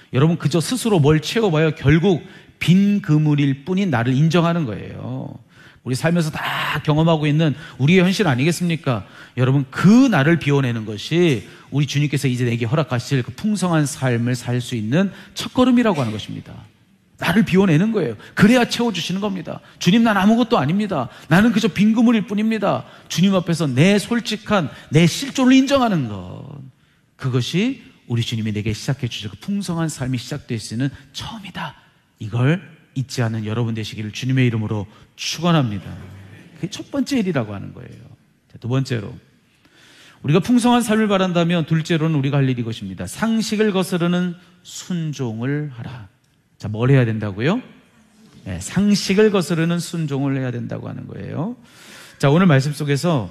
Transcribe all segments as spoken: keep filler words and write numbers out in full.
여러분 그저 스스로 뭘 채워봐야 결국 빈 그물일 뿐인 나를 인정하는 거예요. 우리 살면서 다 경험하고 있는 우리의 현실 아니겠습니까? 여러분 그 나를 비워내는 것이 우리 주님께서 이제 내게 허락하실 그 풍성한 삶을 살 수 있는 첫걸음이라고 하는 것입니다. 나를 비워내는 거예요. 그래야 채워주시는 겁니다. 주님, 난 아무것도 아닙니다. 나는 그저 빈 그물일 뿐입니다. 주님 앞에서 내 솔직한 내 실존을 인정하는 것, 그것이 우리 주님이 내게 시작해 주실 그 풍성한 삶이 시작될 수 있는 처음이다. 이걸 잊지 않는 여러분 되시기를 주님의 이름으로 축원합니다. 그게 첫 번째 일이라고 하는 거예요. 자, 두 번째로, 우리가 풍성한 삶을 바란다면 둘째로는 우리가 할 일이 이것입니다. 상식을 거스르는 순종을 하라. 자, 뭘 해야 된다고요? 네, 상식을 거스르는 순종을 해야 된다고 하는 거예요. 자, 오늘 말씀 속에서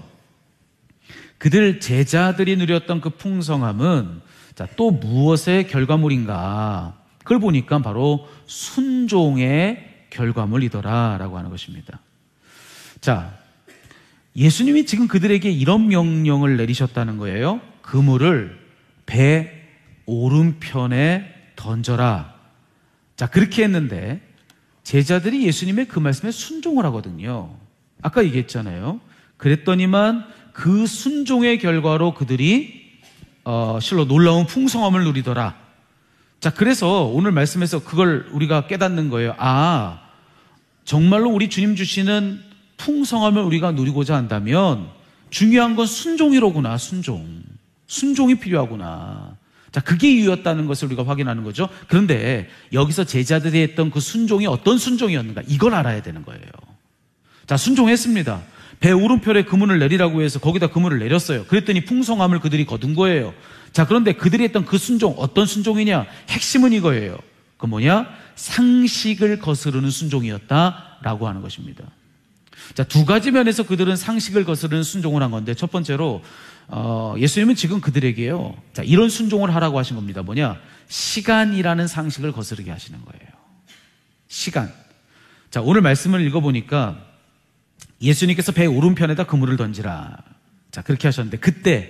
그들 제자들이 누렸던 그 풍성함은 자, 또 무엇의 결과물인가? 그걸 보니까 바로 순종의 결과물이더라라고 하는 것입니다. 자, 예수님이 지금 그들에게 이런 명령을 내리셨다는 거예요. 그물을 배 오른편에 던져라. 자, 그렇게 했는데 제자들이 예수님의 그 말씀에 순종을 하거든요. 아까 얘기했잖아요. 그랬더니만 그 순종의 결과로 그들이 어, 실로 놀라운 풍성함을 누리더라. 자, 그래서 오늘 말씀에서 그걸 우리가 깨닫는 거예요. 아, 정말로 우리 주님 주시는 풍성함을 우리가 누리고자 한다면 중요한 건 순종이로구나. 순종. 순종이 필요하구나. 자, 그게 이유였다는 것을 우리가 확인하는 거죠. 그런데 여기서 제자들이 했던 그 순종이 어떤 순종이었는가, 이걸 알아야 되는 거예요. 자, 순종했습니다. 배 오른편에 그물을 내리라고 해서 거기다 그물을 내렸어요. 그랬더니 풍성함을 그들이 거둔 거예요. 자, 그런데 그들이 했던 그 순종, 어떤 순종이냐? 핵심은 이거예요. 그 뭐냐? 상식을 거스르는 순종이었다라고 하는 것입니다. 자, 두 가지 면에서 그들은 상식을 거스르는 순종을 한 건데, 첫 번째로 어, 예수님은 지금 그들에게요, 자, 이런 순종을 하라고 하신 겁니다. 뭐냐? 시간이라는 상식을 거스르게 하시는 거예요. 시간. 자, 오늘 말씀을 읽어보니까 예수님께서 배 오른편에다 그물을 던지라. 자, 그렇게 하셨는데 그때,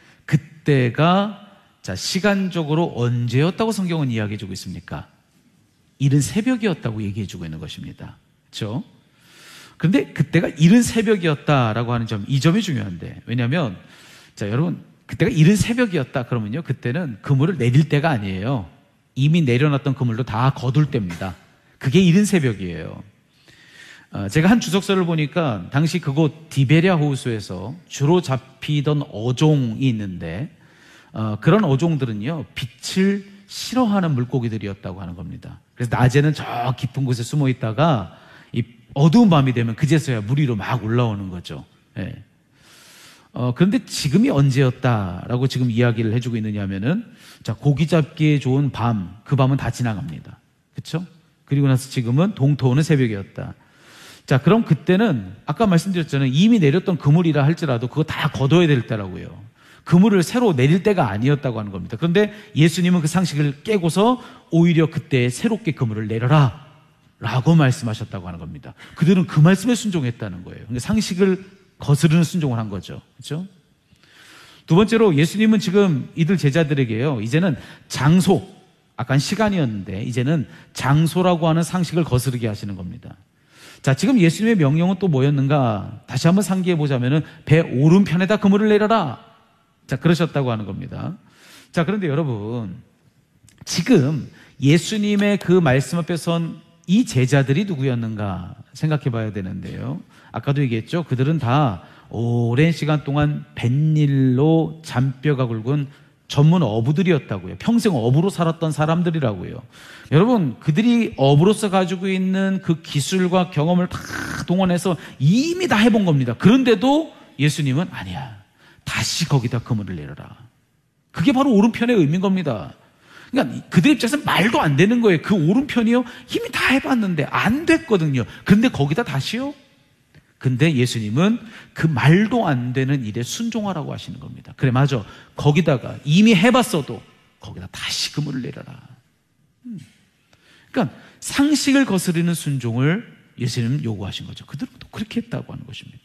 그때가 자, 시간적으로 언제였다고 성경은 이야기해주고 있습니까? 이른 새벽이었다고 얘기해주고 있는 것입니다. 그렇죠? 그런데 그때가 이른 새벽이었다라고 하는 점, 이 점이 중요한데, 왜냐하면 자, 여러분, 그때가 이른 새벽이었다 그러면요, 그때는 그물을 내릴 때가 아니에요. 이미 내려놨던 그물도 다 거둘 때입니다. 그게 이른 새벽이에요. 어, 제가 한 주석서를 보니까 당시 그곳 디베랴 호수에서 주로 잡히던 어종이 있는데 어, 그런 어종들은요, 빛을 싫어하는 물고기들이었다고 하는 겁니다. 그래서 낮에는 저 깊은 곳에 숨어 있다가 이 어두운 밤이 되면 그제서야 물 위로 막 올라오는 거죠. 예. 어, 그런데 지금이 언제였다라고 지금 이야기를 해주고 있느냐 하면은, 자, 고기 잡기에 좋은 밤, 그 밤은 다 지나갑니다. 그쵸? 그리고 나서 지금은 동토오는 새벽이었다. 자, 그럼 그때는 아까 말씀드렸잖아요. 이미 내렸던 그물이라 할지라도 그거 다 걷어야 될 때라고요. 그물을 새로 내릴 때가 아니었다고 하는 겁니다. 그런데 예수님은 그 상식을 깨고서 오히려 그때 새롭게 그물을 내려라 라고 말씀하셨다고 하는 겁니다. 그들은 그 말씀에 순종했다는 거예요. 그러니까 상식을 거스르는 순종을 한 거죠. 그렇죠? 두 번째로 예수님은 지금 이들 제자들에게요, 이제는 장소, 아까는 시간이었는데 이제는 장소라고 하는 상식을 거스르게 하시는 겁니다. 자, 지금 예수님의 명령은 또 뭐였는가? 다시 한번 상기해 보자면은 배 오른편에다 그물을 내려라. 자, 그러셨다고 하는 겁니다. 자, 그런데 여러분, 지금 예수님의 그 말씀 앞에 선 이 제자들이 누구였는가 생각해 봐야 되는데요. 아까도 얘기했죠. 그들은 다 오랜 시간 동안 뱃일로 잔뼈가 굵은 전문 어부들이었다고요. 평생 어부로 살았던 사람들이라고요. 여러분, 그들이 어부로서 가지고 있는 그 기술과 경험을 다 동원해서 이미 다 해본 겁니다. 그런데도 예수님은 아니야, 다시 거기다 그물을 내려라. 그게 바로 오른편의 의미인 겁니다. 그러니까 그들 입장에서는 말도 안 되는 거예요. 그 오른편이요, 이미 다 해봤는데 안 됐거든요. 그런데 거기다 다시요? 근데 예수님은 그 말도 안 되는 일에 순종하라고 하시는 겁니다. 그래, 맞아. 거기다가 이미 해봤어도 거기다 다시 그물을 내려라. 음. 그러니까 상식을 거스르는 순종을 예수님은 요구하신 거죠. 그들은 또 그렇게 했다고 하는 것입니다.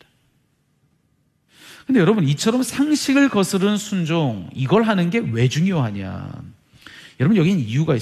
근데 여러분, 이처럼 상식을 거스르는 순종, 이걸 하는 게 왜 중요하냐? 여러분, 여기는 이유가 있습니다.